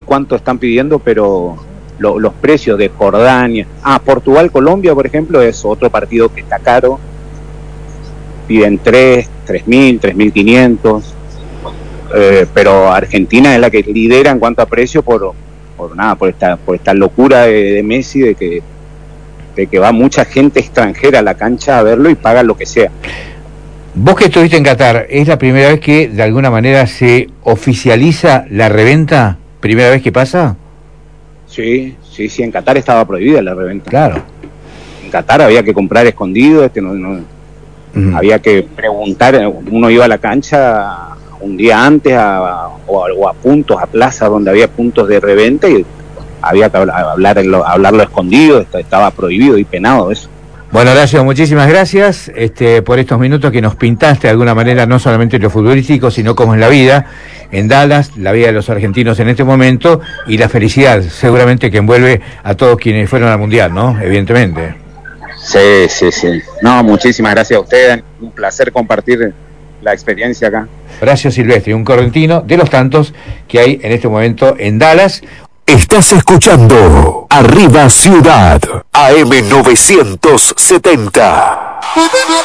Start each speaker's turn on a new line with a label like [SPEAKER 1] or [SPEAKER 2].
[SPEAKER 1] cuánto están pidiendo, pero los precios de Jordania, Portugal, Colombia, por ejemplo, es otro partido que está caro, piden 3.000, 3.500, pero Argentina es la que lidera en cuanto a precio por esta locura de Messi, de que va mucha gente extranjera a la cancha a verlo y paga lo que sea.
[SPEAKER 2] Vos que estuviste en Qatar, ¿es la primera vez que de alguna manera se oficializa la reventa? ¿Primera vez que pasa?
[SPEAKER 1] Sí, en Qatar estaba prohibida la reventa.
[SPEAKER 2] Claro.
[SPEAKER 1] En Qatar había que comprar escondido, había que preguntar, uno iba a la cancha un día antes o a puntos, a plazas donde había puntos de reventa, y había que hablarlo escondido, estaba prohibido y penado eso.
[SPEAKER 2] Bueno, Horacio, muchísimas gracias por estos minutos que nos pintaste de alguna manera, no solamente lo futbolístico, sino cómo es la vida en Dallas, la vida de los argentinos en este momento, y la felicidad seguramente que envuelve a todos quienes fueron al Mundial, ¿no? Evidentemente.
[SPEAKER 1] Sí. No, muchísimas gracias a ustedes, un placer compartir la experiencia acá.
[SPEAKER 2] Horacio Silvestri, un correntino de los tantos que hay en este momento en Dallas.
[SPEAKER 3] Estás escuchando Arriba Ciudad, AM 970.